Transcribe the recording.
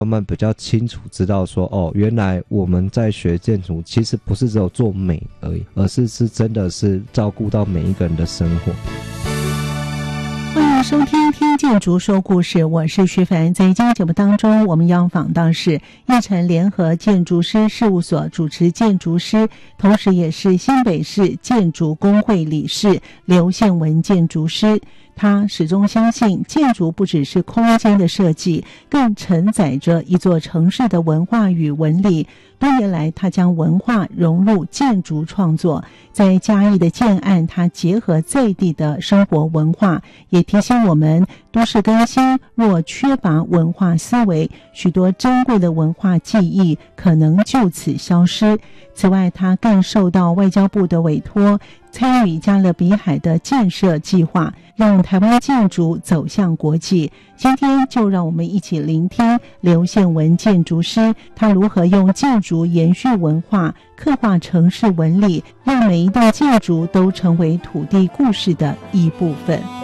慢慢比较清楚知道说，原来我们在学建筑其实不是只有做美而已，而是真的是照顾到每一个人的生活。 欢迎收听听建筑说故事，我是徐凡。在今天节目当中，我们要访到是义成联合建筑师事务所主持建筑师，同时也是新北市建筑工会理事刘宪文建筑师。他始终相信建筑不只是空间的设计，更承载着一座城市的文化与纹理。多年来，他将文化融入建筑创作，在嘉义的建案，他结合在地的生活文化，也提醒我们，都市更新若缺乏文化思维，许多珍贵的文化记忆可能就此消失。此外，他更受到外交部的委托，参与加勒比海的建设计划，让台湾建筑走向国际。今天就让我们一起聆听刘宪文建筑师他如何用建筑延续文化，刻画城市纹理，让每一栋建筑都成为土地故事的一部分。